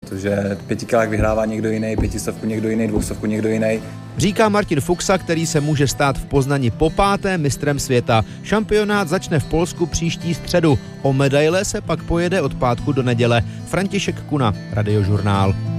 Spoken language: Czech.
protože 5 kilách vyhrává někdo jiný, 500 někdo jiný, 200 někdo jiný. Říká Martin Fuxa, který se může stát v Poznani popáté mistrem světa. Šampionát začne v Polsku příští středu. O medaile se pak pojede od pátku do neděle. František Kuna, Radiožurnál.